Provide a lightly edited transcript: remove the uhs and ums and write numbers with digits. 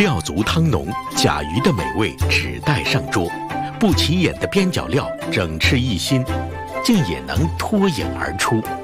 料足汤浓，甲鱼的美味只待上桌。不起眼的边角料整饬一新，竟也能脱颖而出。